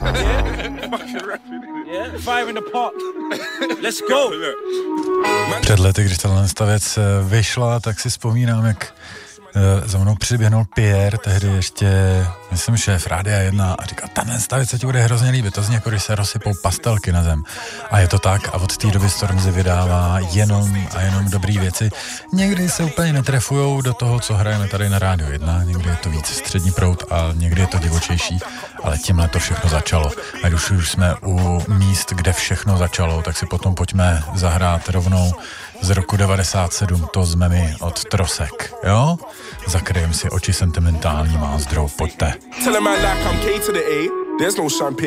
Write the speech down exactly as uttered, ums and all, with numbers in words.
Yeah, fire in the pot. Let's go. Před lety, když tato věc vyšla, tak si vzpomínám, jak za mnou přiběhnul Pierre, tehdy ještě, myslím, šéf Rádia jedna a říkal, tato věc se ti bude hrozně líbit, to zní jako když se rozsypou pastelky na zem. A je to tak a od té doby Stormzy vydává jenom a jenom dobrý věci. Někdy se úplně netrefujou do toho, co hrajeme tady na Rádiu jedna, někdy je to víc střední proud a někdy je to divočejší, ale tímhle to všechno začalo. A když už jsme u míst, kde všechno začalo, tak si potom pojďme zahrát rovnou z roku devadesát sedm, to jsme my od Trosek, jo? Zakryjem si oči sentimentální mázdrou, pojďte.